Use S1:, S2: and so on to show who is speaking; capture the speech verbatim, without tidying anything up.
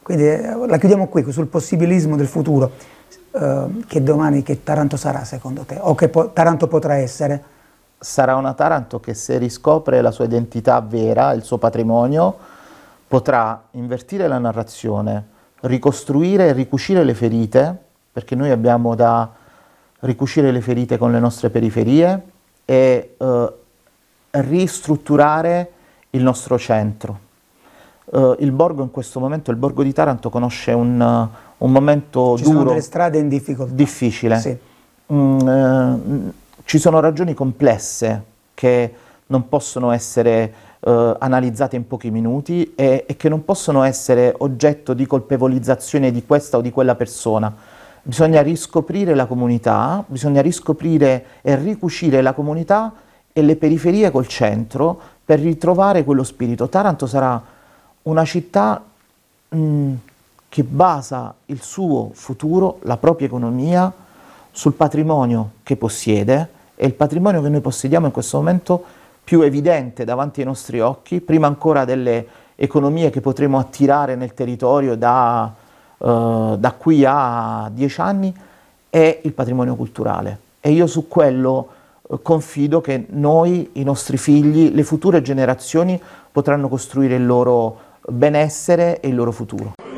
S1: Quindi eh, la chiudiamo qui, sul possibilismo del futuro. Eh, che domani che Taranto sarà secondo te? O che po Taranto potrà essere?
S2: Sarà una Taranto che, se riscopre la sua identità vera, il suo patrimonio, potrà invertire la narrazione, ricostruire e ricucire le ferite, perché noi abbiamo da ricucire le ferite con le nostre periferie e eh, ristrutturare il nostro centro. Uh, il borgo in questo momento, il borgo di Taranto, conosce un, uh, un momento
S1: ci
S2: duro.
S1: Ci sono delle strade in difficoltà.
S2: Difficile.
S1: Sì.
S2: Mm, uh, ci sono ragioni complesse che non possono essere uh, analizzate in pochi minuti e, e che non possono essere oggetto di colpevolizzazione di questa o di quella persona. Bisogna riscoprire la comunità, bisogna riscoprire e ricucire la comunità e le periferie col centro per ritrovare quello spirito. Taranto sarà una città mh, che basa il suo futuro, la propria economia, sul patrimonio che possiede, e il patrimonio che noi possediamo in questo momento più evidente davanti ai nostri occhi, prima ancora delle economie che potremo attirare nel territorio da, uh, da qui a dieci anni, è il patrimonio culturale. E io su quello uh, confido che noi, i nostri figli, le future generazioni potranno costruire il loro benessere e il loro futuro.